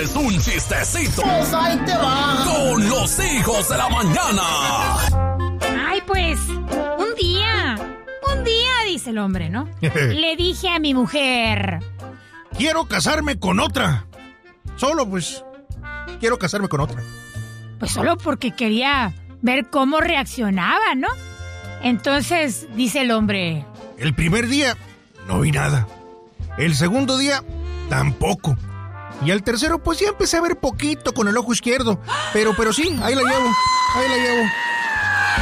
echarles un chistecito. Pues ahí te va. Con los hijos de la mañana. Ay, pues, un día, dice el hombre, ¿no? Le dije a mi mujer: quiero casarme con otra. Solo, pues, quiero casarme con otra. Pues solo porque quería ver cómo reaccionaba, ¿no? Entonces, dice el hombre: el primer día, no vi nada. El segundo día, tampoco. Y al tercero, pues ya empecé a ver poquito con el ojo izquierdo. Pero sí, ahí la llevo.